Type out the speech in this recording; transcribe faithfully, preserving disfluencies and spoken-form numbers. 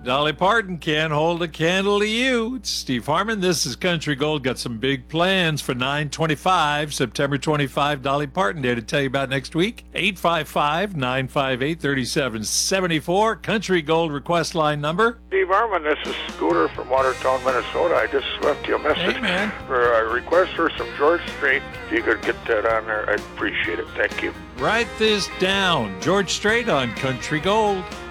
Dolly Parton can't hold a candle to you. It's Steve Harmon. This is Country Gold. Got some big plans for nine twenty-five, September twenty-fifth, Dolly Parton Day to tell you about next week. eight five five, nine five eight, three seven seven four. Country Gold request line number. Steve Harmon, this is Scooter from Watertown, Minnesota. I just left you a message Hey, man. for a request for some George Strait. If you could get that on there, I'd appreciate it. Thank you. Write this down. George Strait on Country Gold.